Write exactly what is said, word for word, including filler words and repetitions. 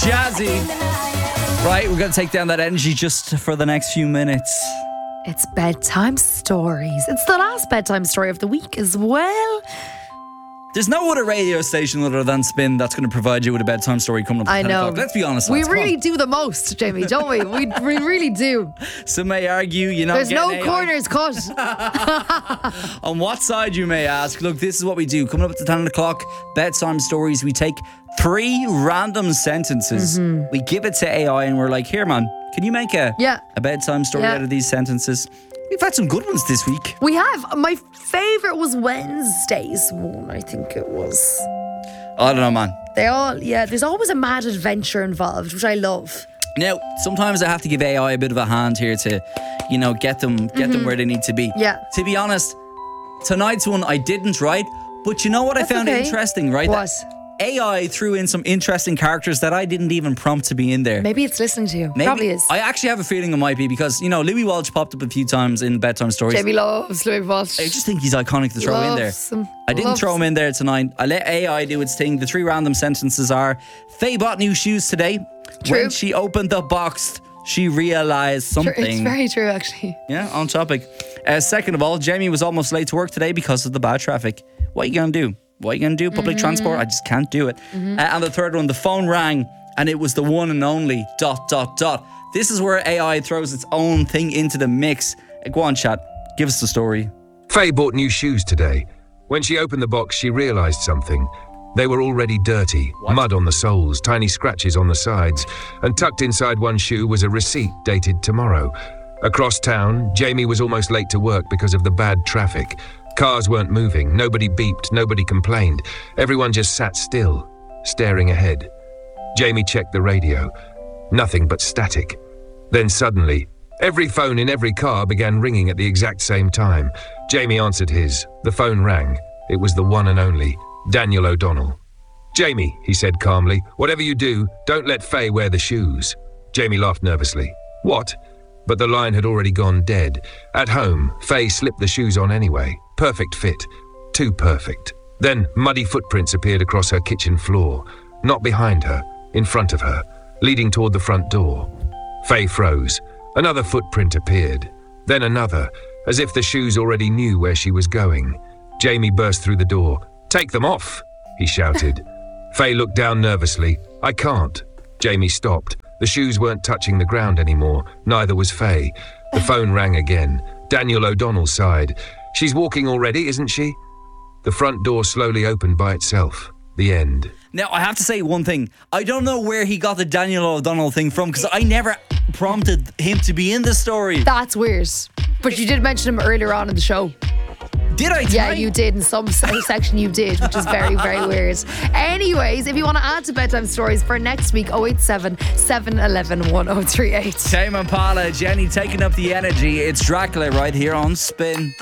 Jazzy. Right, we're going to take down that energy just for the next few minutes. It's bedtime stories. It's the last bedtime story of the week as well. There's no other radio station other than Spin that's going to provide you with a bedtime story coming up at I ten know. o'clock. Let's be honest. We lads, come really on. do the most, Jamie, don't we? we? We really do. Some may argue, you know, There's no getting A I corners cut. On what side, you may ask? Look, this is what we do. Coming up at ten o'clock, bedtime stories. We take three random sentences. Mm-hmm. We give it to A I and we're like, here, man, can you make a, Yeah. a bedtime story Yeah. out of these sentences? We've had some good ones this week. We have. My favourite was Wednesday's one, I think it was. I don't know, man. They all, yeah, there's always a mad adventure involved, which I love. Now, sometimes I have to give A I a bit of a hand here to, you know, get them get them where they need to be. Yeah. To be honest, tonight's one I didn't write, but you know what That's I found okay. interesting, right? What? That A I threw in some interesting characters that I didn't even prompt to be in there. Maybe it's listening to you. Maybe- Probably is. I actually have a feeling it might be because, you know, Louis Walsh popped up a few times in bedtime stories. Jamie loves Louis Walsh. I just think he's iconic to throw in there. Loves him. I didn't Loves throw him in there tonight. I let A I do its thing. The three random sentences are: Faye bought new shoes today. True. When she opened the box, she realised something. It's very true, actually. Yeah, on topic. Uh, second of all, Jamie was almost late to work today because of the bad traffic. What are you going to do? What are you going to do? Public Mm-hmm. transport? I just can't do it. Uh, and the third one, the phone rang and it was the one and only dot, dot, dot. This is where A I throws its own thing into the mix. Uh, go on, chat. Give us the story. Faye bought new shoes today. When she opened the box, she realised something. They were already dirty, mud on the soles, tiny scratches on the sides, and tucked inside one shoe was a receipt dated tomorrow. Across town, Jamie was almost late to work because of the bad traffic. Cars weren't moving, nobody beeped, nobody complained. Everyone just sat still, staring ahead. Jamie checked the radio. Nothing but static. Then suddenly, every phone in every car began ringing at the exact same time. Jamie answered his. The phone rang. It was the one and only Daniel O'Donnell. "Jamie," he said calmly, "whatever you do, don't let Faye wear the shoes." Jamie laughed nervously. "What?" But the line had already gone dead. At home, Faye slipped the shoes on anyway. Perfect fit. Too perfect. Then muddy footprints appeared across her kitchen floor. Not behind her, in front of her, leading toward the front door. Faye froze. Another footprint appeared. Then another, as if the shoes already knew where she was going. Jamie burst through the door. "Take them off," he shouted. Faye looked down nervously. "I can't." Jamie stopped. The shoes weren't touching the ground anymore. Neither was Faye. The phone rang again. Daniel O'Donnell sighed. "She's walking already, isn't she?" The front door slowly opened by itself. The end. Now, I have to say one thing. I don't know where he got the Daniel O'Donnell thing from because I never prompted him to be in the story. That's weird. But you did mention him earlier on in the show. Did I? Yeah, tonight? you did. In some se- section you did, which is very, very weird. Anyways, if you want to add to bedtime stories for next week, oh eight seven, seven one one, one oh three eight. Tame Impala, Jenny taking up the energy. It's Dracula right here on Spin.